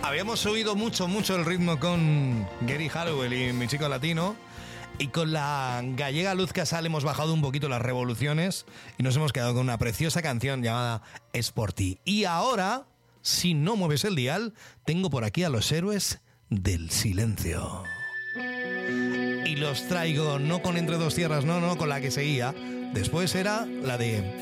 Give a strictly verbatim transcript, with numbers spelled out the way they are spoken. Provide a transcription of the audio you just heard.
Habíamos subido mucho, mucho el ritmo con Gary Halliwell y Mi Chico Latino. Y con la gallega Luz Casal hemos bajado un poquito las revoluciones y nos hemos quedado con una preciosa canción llamada Es por ti. Y ahora, si no mueves el dial, tengo por aquí a los Héroes del Silencio. Y los traigo no con Entre dos tierras, no, no, con la que seguía. Después era la de